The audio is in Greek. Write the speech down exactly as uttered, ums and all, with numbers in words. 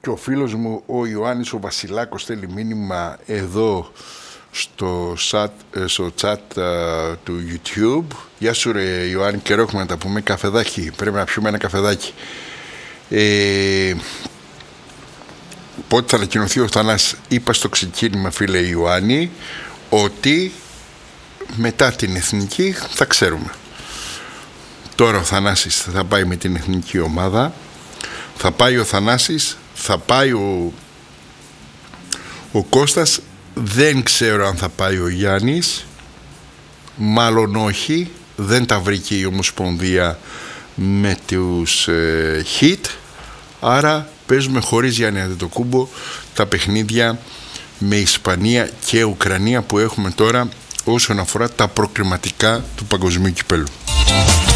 και ο φίλος μου ο Ιωάννης ο Βασιλάκος στέλνει μήνυμα εδώ στο chat, στο chat uh, του YouTube. Γεια σου ρε Ιωάννη, καιρό έχουμε να τα πούμε. Καφεδάκι, πρέπει να πιούμε ένα καφεδάκι. ε, Πότε θα ανακοινωθεί ο Θανάσης? Είπα στο ξεκίνημα, φίλε Ιωάννη, ότι μετά την εθνική θα ξέρουμε. Τώρα ο Θανάσης θα πάει με την εθνική ομάδα. Θα πάει ο Θανάσης, θα πάει ο, ο Κώστας. Δεν ξέρω αν θα πάει ο Γιάννης. Μάλλον όχι. Δεν τα βρήκε η Ομοσπονδία με τους ε, hit. Άρα παίζουμε χωρίς Γιάννη Αντετοκούμπο τα παιχνίδια με Ισπανία και Ουκρανία που έχουμε τώρα όσον αφορά τα προκριματικά του Παγκοσμίου Κυπέλλου.